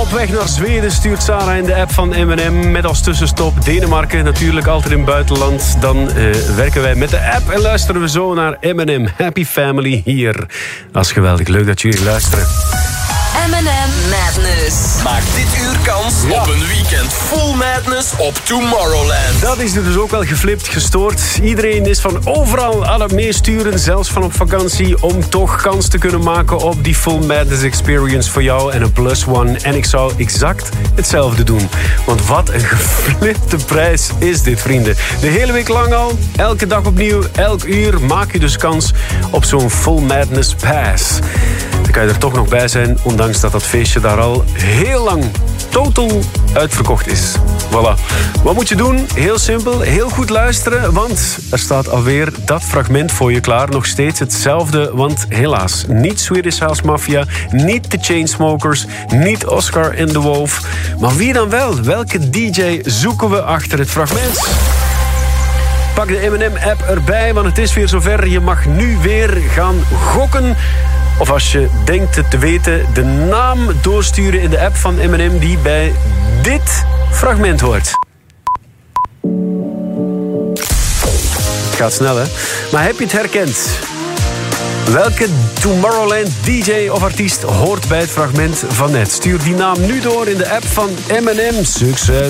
Op weg naar Zweden stuurt Sarah in de app van M&M. Met als tussenstop Denemarken, natuurlijk altijd in het buitenland. Dan werken wij met de app en luisteren we zo naar M&M. Happy Family hier. Dat is geweldig, leuk dat jullie luisteren. M&M Madness. Maak dit uur kans op een weekend full madness op Tomorrowland. Dat is dus ook wel geflipt, gestoord. Iedereen is van overal aan het meesturen, zelfs van op vakantie, om toch kans te kunnen maken op die full madness experience voor jou en een +1. En ik zou exact hetzelfde doen. Want wat een geflipte prijs is dit, vrienden. De hele week lang al, elke dag opnieuw, elk uur maak je dus kans op zo'n full madness pass. Dan kan je er toch nog bij zijn, ondanks dat feestje daar al heel lang totaal uitverkocht is. Voilà. Wat moet je doen? Heel simpel, heel goed luisteren, want er staat alweer dat fragment voor je klaar. Nog steeds hetzelfde, want helaas, niet Swedish House Mafia, niet The Chainsmokers, niet Oscar and the Wolf. Maar wie dan wel? Welke DJ zoeken we achter het fragment? Pak de M&M-app erbij, want het is weer zover. Je mag nu weer gaan gokken. Of als je denkt het te weten, de naam doorsturen in de app van M&M die bij dit fragment hoort. Het gaat snel, hè? Maar heb je het herkend? Welke Tomorrowland DJ of artiest hoort bij het fragment van net? Stuur die naam nu door in de app van M&M. Succes!